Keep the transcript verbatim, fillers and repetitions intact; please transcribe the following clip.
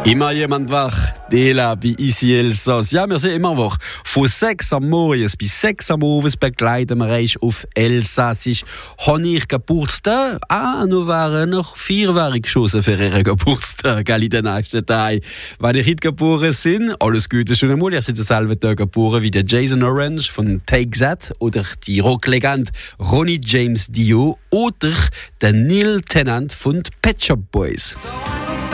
Immer jemand wach, Dela bei Easy Elsass. Ja, wir sind immer wach. Von sechs am Morgen bis sechs am Abend begleiten wir euch auf Elsassisch. Habe ich Geburtstag? Ah, nur waren noch vier Wochen geschossen für ihren Geburtstag, in den nächsten Tagen. Wenn ihr heute geboren sind, alles Gute schon einmal. Ihr seid denselben Tag geboren wie der Jason Orange von Take That oder die Rocklegende Ronnie James Dio oder der Neil Tennant von Pet Shop Boys.